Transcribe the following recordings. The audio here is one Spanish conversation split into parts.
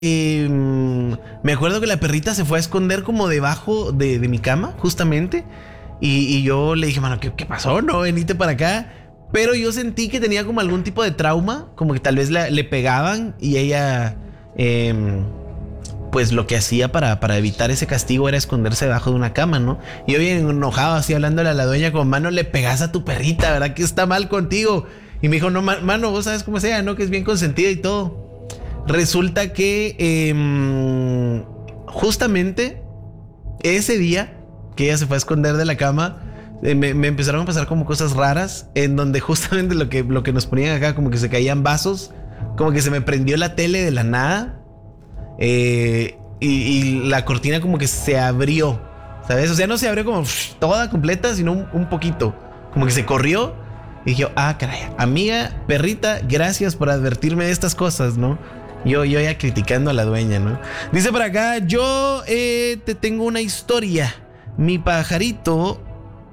me acuerdo que la perrita se fue a esconder como debajo de mi cama, justamente. Y yo le dije, mano, ¿qué pasó? No, venite para acá. Pero yo sentí que tenía como algún tipo de trauma, como que tal vez le pegaban y ella, pues lo que hacía para evitar ese castigo era esconderse debajo de una cama, ¿no? Y yo bien enojado, así hablándole a la dueña como, mano, le pegas a tu perrita, ¿verdad? ¿Qué está mal contigo? Y me dijo, no, mano, vos sabes cómo sea, ¿no? Que es bien consentida y todo. Resulta que justamente ese día que ella se fue a esconder de la cama, me empezaron a pasar como cosas raras, en donde justamente lo que nos ponían acá, como que se caían vasos, como que se me prendió la tele de la nada, y la cortina como que se abrió, ¿sabes? O sea, no se abrió como toda completa, sino un poquito, como que se corrió. Y dije, caray, amiga, perrita, gracias por advertirme de estas cosas, ¿no? Yo ya criticando a la dueña, ¿no? Dice por acá, yo te tengo una historia. Mi pajarito...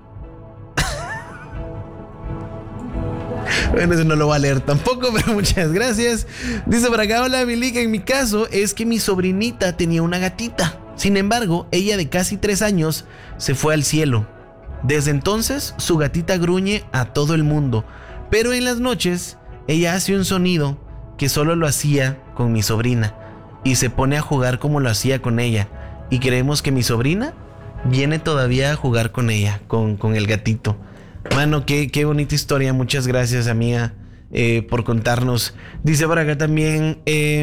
Bueno, eso no lo voy a leer tampoco, pero muchas gracias. Dice por acá, hola, Milica, en mi caso es que mi sobrinita tenía una gatita. Sin embargo, ella de casi 3 años se fue al cielo. Desde entonces, su gatita gruñe a todo el mundo. Pero en las noches, ella hace un sonido que solo lo hacía con mi sobrina. Y se pone a jugar como lo hacía con ella. Y creemos que mi sobrina viene todavía a jugar con ella, con el gatito. Mano, qué bonita historia. Muchas gracias, amiga, por contarnos. Dice por acá también,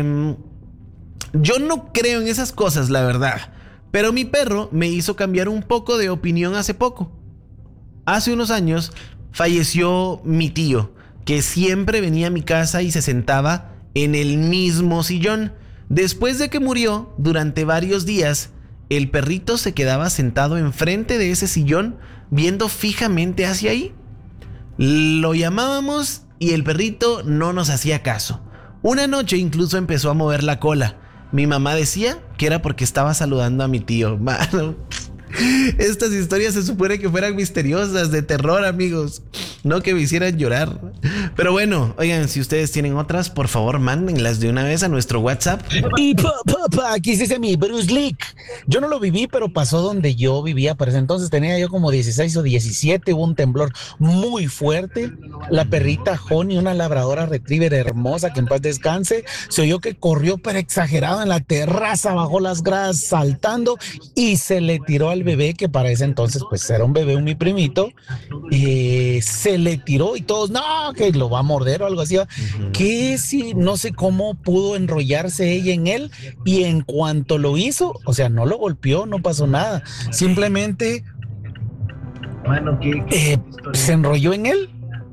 yo no creo en esas cosas, la verdad. Pero mi perro me hizo cambiar un poco de opinión hace poco. Hace unos años falleció mi tío, que siempre venía a mi casa y se sentaba en el mismo sillón. Después de que murió, durante varios días, el perrito se quedaba sentado enfrente de ese sillón, viendo fijamente hacia ahí. Lo llamábamos y el perrito no nos hacía caso. Una noche incluso empezó a mover la cola. Mi mamá decía que era porque estaba saludando a mi tío. Mano, estas historias se supone que fueran misteriosas, de terror, amigos, no que me hicieran llorar. Pero bueno, oigan, si ustedes tienen otras, por favor, mándenlas de una vez a nuestro WhatsApp. Y aquí dice mi Bruce Lee. Yo no lo viví, pero pasó donde yo vivía. Para ese entonces tenía yo como 16 o 17. Hubo un temblor muy fuerte. La perrita Honey, una labradora retriever hermosa, que en paz descanse, se oyó que corrió pero exagerado en la terraza, bajó las gradas saltando y se le tiró al bebé, que para ese entonces pues era un bebé, mi primito. Se le tiró y todos, no, que lo va a morder o algo así. Que sí, no sé cómo pudo enrollarse ella en él, y en cuanto lo hizo, o sea, no lo golpeó, no pasó nada, simplemente se enrolló en él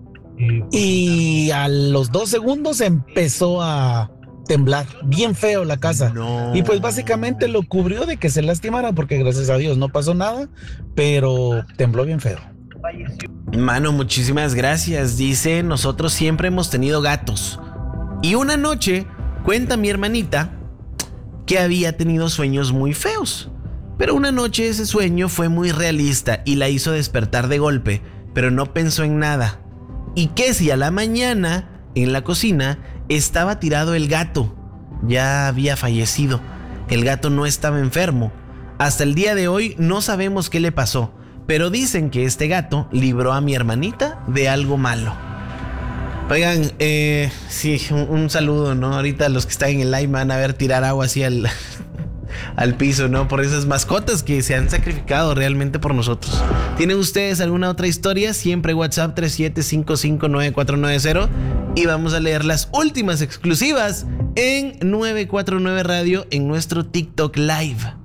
y a los 2 segundos empezó a temblar bien feo la casa. No. Y pues básicamente lo cubrió de que se lastimara, porque gracias a Dios no pasó nada, pero tembló bien feo. Mano, muchísimas gracias. Dice, nosotros siempre hemos tenido gatos. Y una noche, cuenta mi hermanita, que había tenido sueños muy feos. Pero una noche ese sueño fue muy realista y la hizo despertar de golpe, pero no pensó en nada. Y que si a la mañana, en la cocina, estaba tirado el gato. Ya había fallecido. El gato no estaba enfermo. Hasta el día de hoy no sabemos qué le pasó, pero dicen que este gato libró a mi hermanita de algo malo. Oigan, sí, un saludo, ¿no? Ahorita los que están en el live van a ver tirar agua así al piso, ¿no? Por esas mascotas que se han sacrificado realmente por nosotros. ¿Tienen ustedes alguna otra historia? Siempre WhatsApp 37559490 y vamos a leer las últimas exclusivas en 949 Radio en nuestro TikTok Live.